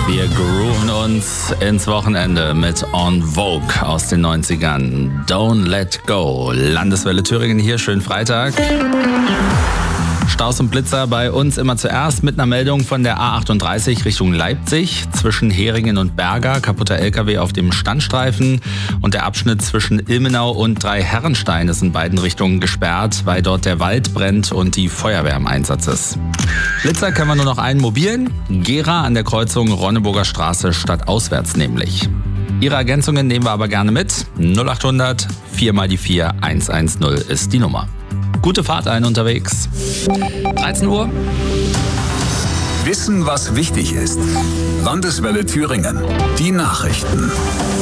Wir grooven uns ins Wochenende mit En Vogue aus den 90ern. Don't Let Go. Landeswelle Thüringen hier, schönen Freitag. Staus und Blitzer bei uns immer zuerst mit einer Meldung von der A38 Richtung Leipzig. Zwischen Heringen und Berga, kaputter LKW auf dem Standstreifen. Und der Abschnitt zwischen Ilmenau und Dreiherrenstein ist in beiden Richtungen gesperrt, weil dort der Wald brennt und die Feuerwehr im Einsatz ist. Blitzer können wir nur noch einen mobilen. Gera an der Kreuzung Ronneburger Straße stadtauswärts nämlich. Ihre Ergänzungen nehmen wir aber gerne mit. 0800 4x4 110 ist die Nummer. Gute Fahrt ein unterwegs. 13 Uhr. Wissen, was wichtig ist. Landeswelle Thüringen. Die Nachrichten.